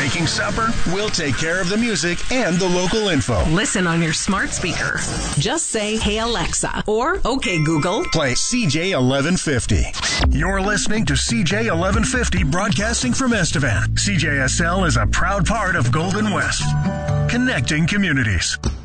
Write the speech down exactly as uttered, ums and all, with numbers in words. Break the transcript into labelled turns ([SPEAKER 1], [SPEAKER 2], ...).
[SPEAKER 1] making supper, we'll take care of the music and the local info.
[SPEAKER 2] Listen on your smart speaker. Just say, "Hey Alexa," or "Okay Google."
[SPEAKER 1] Play C J eleven fifty. You're listening to C J eleven fifty, broadcasting from Estevan. C J S L is a proud part of Golden West, connecting communities.